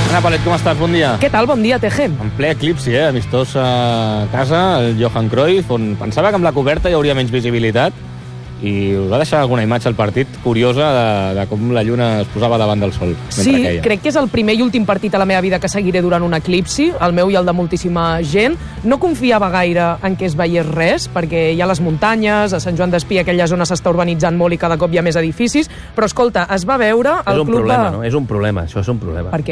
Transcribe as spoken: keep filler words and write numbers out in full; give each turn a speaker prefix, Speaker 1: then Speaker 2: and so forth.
Speaker 1: Ana Palet, com estàs? Bon dia.
Speaker 2: Què tal? Bon dia, T G.
Speaker 1: En ple eclipsi, eh? Amistós a casa, el Johan Cruyff, on pensava que amb la coberta hi hauria menys visibilitat i va deixar alguna imatge al partit curiosa de, de com la lluna es posava davant del sol.
Speaker 2: Sí,
Speaker 1: queia.
Speaker 2: crec que és el primer i últim partit a la meva vida que seguiré durant un eclipsi, el meu i el de moltíssima gent. No confiava gaire en què es veiés res, perquè hi ha les muntanyes, a Sant Joan d'Espí aquella zona s'està urbanitzant molt i cada cop hi ha més edificis, però escolta, es va veure... El
Speaker 3: és un
Speaker 2: club
Speaker 3: problema,
Speaker 2: de...
Speaker 3: no? És un problema, això és un problema.
Speaker 2: Per què?